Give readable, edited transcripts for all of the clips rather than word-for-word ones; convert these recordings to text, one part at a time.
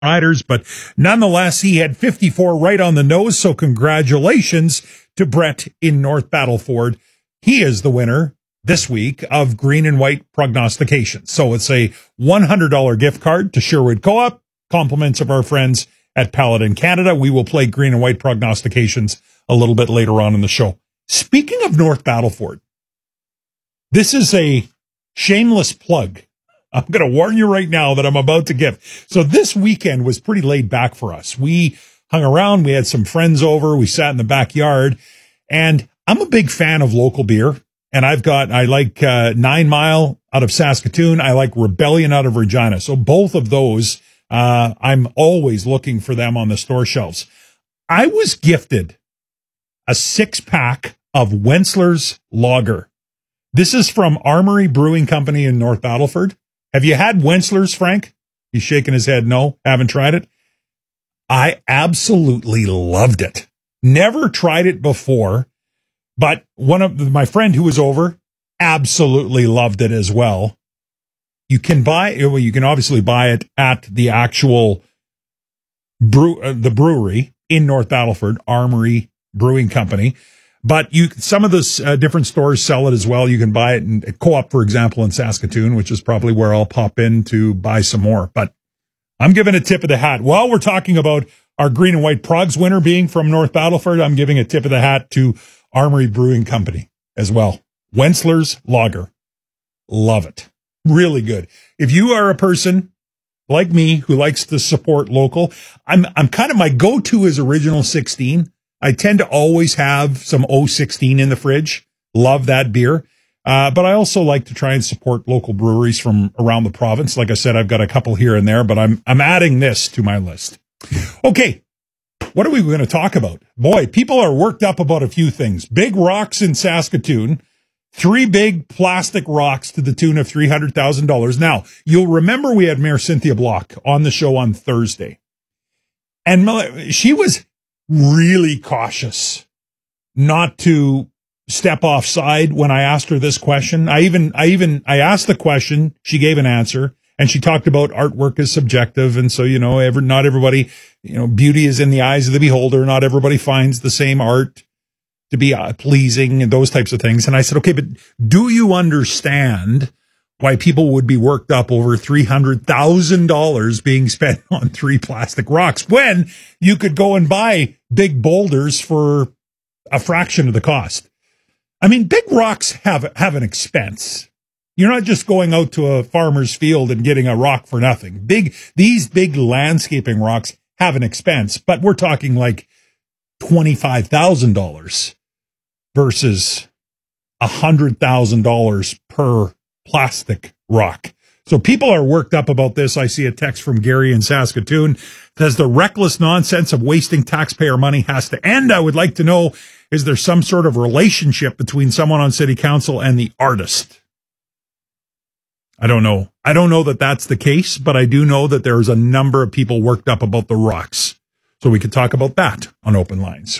riders, but nonetheless, he had 54 right on the nose. So congratulations to Brett in North Battleford. He is the winner this week of Green and White Prognostications. So it's a $100 gift card to Sherwood Co-op, compliments of our friends at Paladin Canada. We will play Green and White Prognostications a little bit later on in the show. Speaking of North Battleford, this is a shameless plug. I'm going to warn you right now that I'm about to give. So this weekend was pretty laid back for us. We hung around. We had some friends over. We sat in the backyard, and I'm a big fan of local beer. And I like 9 Mile out of Saskatoon. I like Rebellion out of Regina. So both of those, I'm always looking for them on the store shelves. I was gifted a 6-pack of Wentzler's Lager. This is from Armory Brewing Company in North Battleford. Have you had Wentzler's, Frank? He's shaking his head. No, haven't tried it. I absolutely loved it. Never tried it before, but my friend who was over absolutely loved it as well. You can obviously buy it at the actual the brewery in North Battleford, Armory Brewing Company. But some of those different stores sell it as well. You can buy it in Co-op, for example, in Saskatoon, which is probably where I'll pop in to buy some more. But I'm giving a tip of the hat. While we're talking about our Green and White Progs winner being from North Battleford, I'm giving a tip of the hat to Armory Brewing Company as well. Wentzler's Lager. Love it. Really good. If you are a person like me who likes to support local, I'm kind of, my go-to is Original 16. I tend to always have some 016 in the fridge. Love that beer. But I also like to try and support local breweries from around the province. Like I said, I've got a couple here and there, but I'm adding this to my list. Okay. What are we going to talk about? Boy, people are worked up about a few things. Big rocks in Saskatoon. 3 big plastic rocks to the tune of $300,000. Now, you'll remember we had Mayor Cynthia Block on the show on Thursday. And she was really cautious not to step offside when I asked her this question. I asked the question, she gave an answer, and she talked about artwork is subjective. And so, not everybody, beauty is in the eyes of the beholder. Not everybody finds the same art to be pleasing and those types of things. And I said, okay, but do you understand why people would be worked up over $300,000 being spent on 3 plastic rocks when you could go and buy big boulders for a fraction of the cost? I mean, big rocks have an expense. You're not just going out to a farmer's field and getting a rock for nothing. These big landscaping rocks have an expense, but we're talking like $25,000 versus $100,000 per plastic rock. So people are worked up about this. I see a text from Gary in Saskatoon. Says the reckless nonsense of wasting taxpayer money has to end. I would like to know, is there some sort of relationship between someone on city council and the artist? I don't know. I don't know that that's the case, but I do know that there's a number of people worked up about the rocks. So we could talk about that on Open Lines,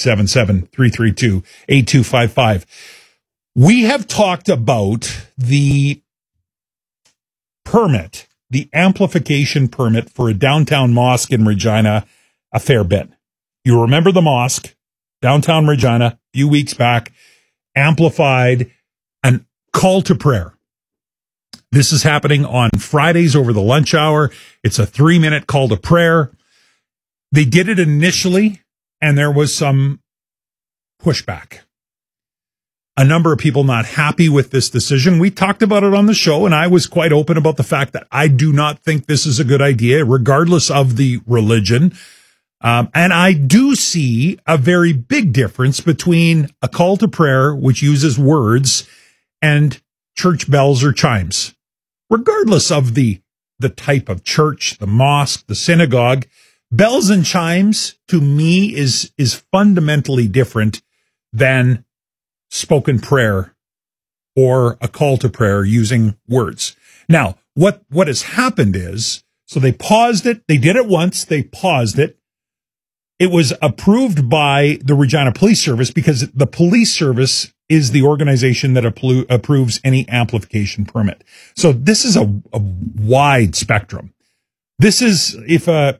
1-877-332-8255. We have talked about the permit, the amplification permit for a downtown mosque in Regina a fair bit. You remember the mosque, downtown Regina, a few weeks back, amplified an call to prayer. This is happening on Fridays over the lunch hour. It's a 3-minute call to prayer. They did it initially, and there was some pushback. A number of people not happy with this decision. We talked about it on the show, and I was quite open about the fact that I do not think this is a good idea, regardless of the religion. And I do see a very big difference between a call to prayer, which uses words, and church bells or chimes. Regardless of the type of church, the mosque, the synagogue, bells and chimes, to me, is fundamentally different than spoken prayer or a call to prayer using words. Now, what has happened is, so they paused it. They did it once. They paused it. It was approved by the Regina Police Service because the police service is the organization that approves any amplification permit. So this is a wide spectrum. This is if